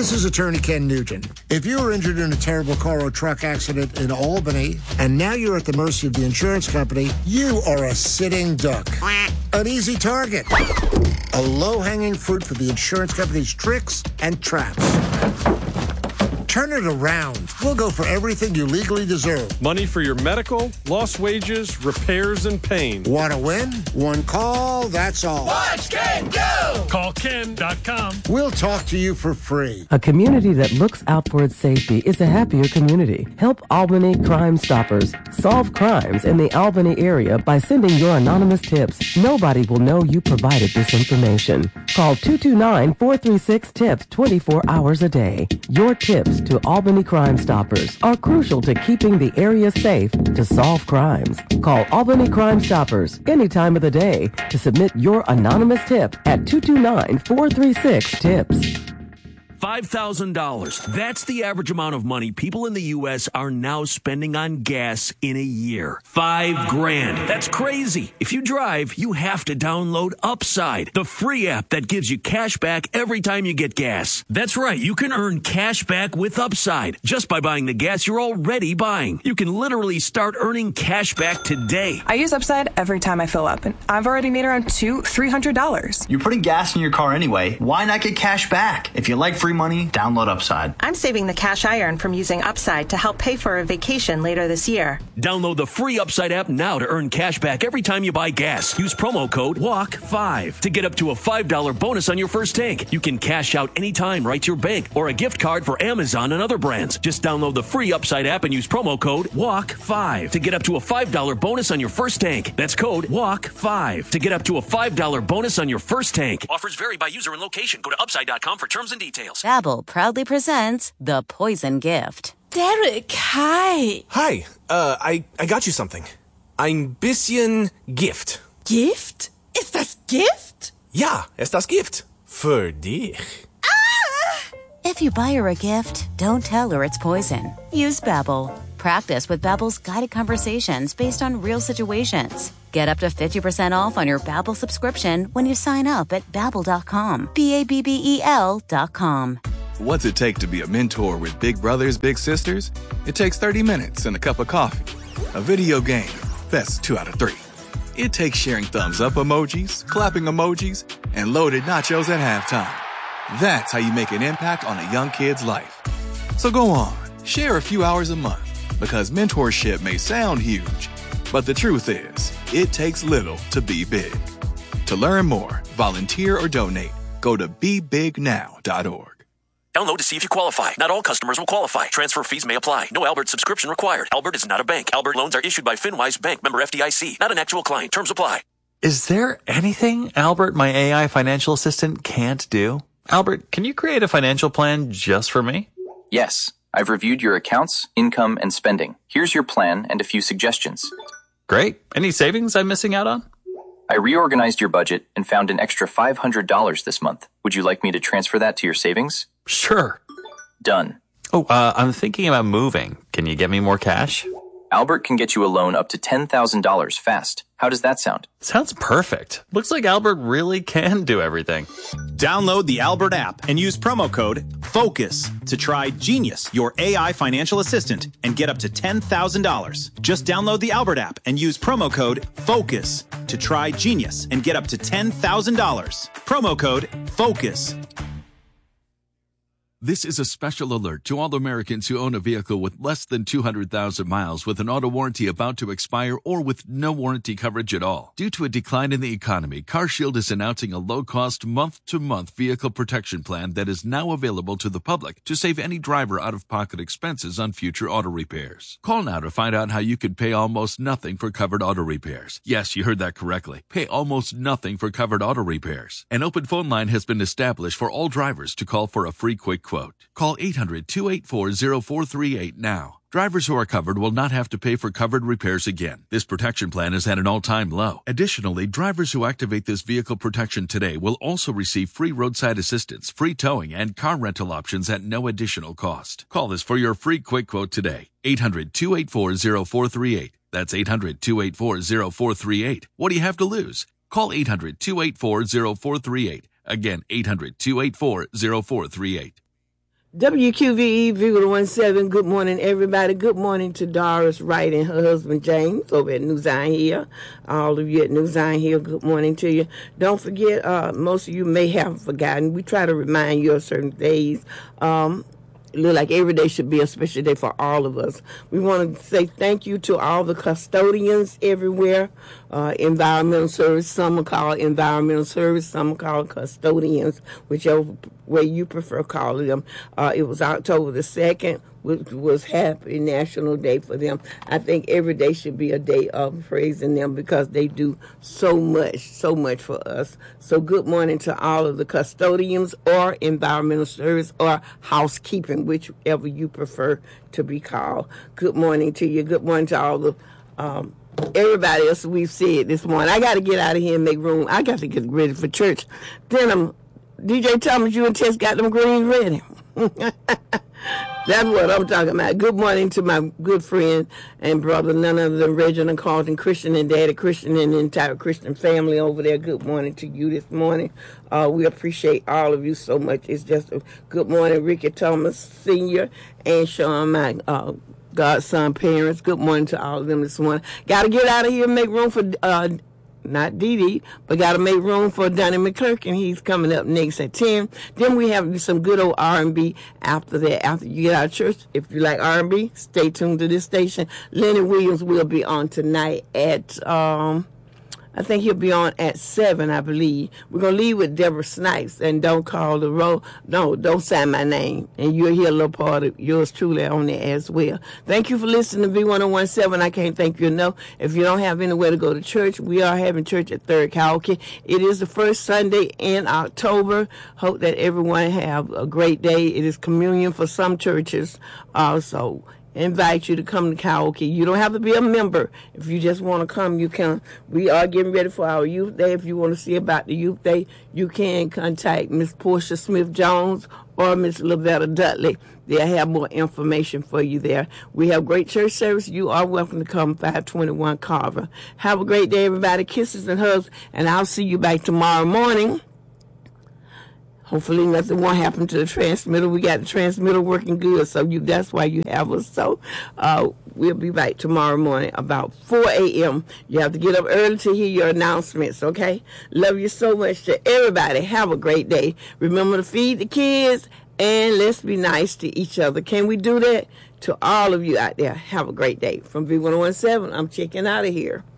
This is attorney Ken Nugent. If you were injured in a terrible car or truck accident in Albany, and now you're at the mercy of the insurance company, you are a sitting duck. An easy target. A low-hanging fruit for the insurance company's tricks and traps. Turn it around. We'll go for everything you legally deserve. Money for your medical, lost wages, repairs, and pain. Want to win? One call, that's all. Watch Ken go! Call Ken.com. We'll talk to you for free. A community that looks out for its safety is a happier community. Help Albany Crime Stoppers solve crimes in the Albany area by sending your anonymous tips. Nobody will know you provided this information. Call 229-436-TIPS 24 hours a day. Your tips to Albany Crime Stoppers are crucial to keeping the area safe to solve crimes. Call Albany Crime Stoppers any time of the day to submit your anonymous tip at 229-436-TIPS. $5,000. That's the average amount of money people in the U.S. are now spending on gas in a year. $5,000. That's crazy. If you drive, you have to download Upside, the free app that gives you cash back every time you get gas. That's right. You can earn cash back with Upside just by buying the gas you're already buying. You can literally start earning cash back today. I use Upside every time I fill up, and I've already made around $300. You're putting gas in your car anyway. Why not get cash back? If you like free money, download Upside. I'm saving the cash I earn from using Upside to help pay for a vacation later this year. Download the free Upside app now to earn cash back every time you buy gas. Use promo code WALK5 to get up to a $5 bonus on your first tank. You can cash out anytime right to your bank or a gift card for Amazon and other brands. Just download the free Upside app and use promo code WALK5 to get up to a $5 bonus on your first tank. That's code WALK5 to get up to a $5 bonus on your first tank. Offers vary by user and location. Go to Upside.com for terms and details. Babbel proudly presents The Poison Gift. Derek, hi. Hi, I got you something. Ein bisschen Gift. Gift? Ist das Gift? Ja, ist das Gift. Für dich. If you buy her a gift, don't tell her it's poison. Use Babbel. Practice with Babbel's guided conversations based on real situations. Get up to 50% off on your Babbel subscription when you sign up at Babbel.com. Babbel.com. What's it take to be a mentor with big brothers, big sisters? It takes 30 minutes and a cup of coffee. A video game. That's 2 out of 3. It takes sharing thumbs up emojis, clapping emojis, and loaded nachos at halftime. That's how you make an impact on a young kid's life. So go on, share a few hours a month, because mentorship may sound huge, but the truth is, it takes little to be big. To learn more, volunteer or donate, go to BeBigNow.org. Download to see if you qualify. Not all customers will qualify. Transfer fees may apply. No Albert subscription required. Albert is not a bank. Albert loans are issued by FinWise Bank, member FDIC. Not an actual client. Terms apply. Is there anything Albert, my AI financial assistant, can't do? Albert, can you create a financial plan just for me? Yes. I've reviewed your accounts, income, and spending. Here's your plan and a few suggestions. Great. Any savings I'm missing out on? I reorganized your budget and found an extra $500 this month. Would you like me to transfer that to your savings? Sure. Done. Oh, I'm thinking about moving. Can you get me more cash? Albert can get you a loan up to $10,000 fast. How does that sound? Sounds perfect. Looks like Albert really can do everything. Download the Albert app and use promo code FOCUS to try Genius, your AI financial assistant, and get up to $10,000. Just download the Albert app and use promo code FOCUS to try Genius and get up to $10,000. Promo code FOCUS. This is a special alert to all Americans who own a vehicle with less than 200,000 miles with an auto warranty about to expire or with no warranty coverage at all. Due to a decline in the economy, CarShield is announcing a low-cost month-to-month vehicle protection plan that is now available to the public to save any driver out-of-pocket expenses on future auto repairs. Call now to find out how you could pay almost nothing for covered auto repairs. Yes, you heard that correctly. Pay almost nothing for covered auto repairs. An open phone line has been established for all drivers to call for a free quick quote. Call 800-284-0438 now. Drivers who are covered will not have to pay for covered repairs again. This protection plan is at an all-time low. Additionally, drivers who activate this vehicle protection today will also receive free roadside assistance, free towing, and car rental options at no additional cost. Call us for your free quick quote today. 800-284-0438. That's 800-284-0438. What do you have to lose? Call 800-284-0438. Again, 800-284-0438. WQVE V117, good morning, everybody. Good morning to Doris Wright and her husband, James, over at New Zion Hill. All of you at New Zion Hill, good morning to you. Don't forget, most of you may have forgotten, we try to remind you of certain days. Look like every day should be a special day for all of us. We want to say thank you to all the custodians everywhere. Environmental service, some are called environmental service, some are called custodians, whichever way you prefer calling them. It was October the 2nd, which was Happy National Day for them. I think every day should be a day of praising them because they do so much for us. So good morning to all of the custodians or environmental service or housekeeping, whichever you prefer to be called. Good morning to you. Good morning to all the everybody else we've said this morning. I got to get out of here and make room. I got to get ready for church. Then DJ Thomas, you and Tess got them greens ready. That's what I'm talking about. Good morning to my good friend and brother, none other than Reginald Carlton Christian and Daddy Christian and the entire Christian family over there. Good morning to you this morning. We appreciate all of you so much. It's just a good morning, Ricky Thomas Sr. and Sean, my godson parents. Good morning to all of them this morning. Got to get out of here and make room for not Dee Dee, but got to make room for Donnie McClurkin. He's coming up next at 10. Then we have some good old R&B after that. After you get out of church, if you like R&B, stay tuned to this station. Lenny Williams will be on tonight at I think he'll be on at 7, I believe. We're going to leave with Deborah Snipes and Don't Call the Roll. No, Don't Sign My Name. And you'll hear a little part of yours truly on there as well. Thank you for listening to V1017. I can't thank you enough. If you don't have anywhere to go to church, we are having church at Third Karaoke. It is the first Sunday in October. Hope that everyone have a great day. It is communion for some churches. So invite you to come to karaoke. You don't have to be a member. If you just want to come, you can. We are getting ready for our youth day. If you want to see about the youth day, you can contact Miss Portia Smith-Jones or Miss Lavetta Dudley. They'll have more information for you there. We have great church service. You are welcome to come, 521 Carver. Have a great day, everybody. Kisses and hugs, and I'll see you back tomorrow morning. Hopefully nothing won't happen to the transmitter. We got the transmitter working good, so that's why you have us. So we'll be back tomorrow morning about 4 a.m. You have to get up early to hear your announcements, okay? Love you so much to everybody. Have a great day. Remember to feed the kids, and let's be nice to each other. Can we do that? To all of you out there, have a great day. From V1017, I'm checking out of here.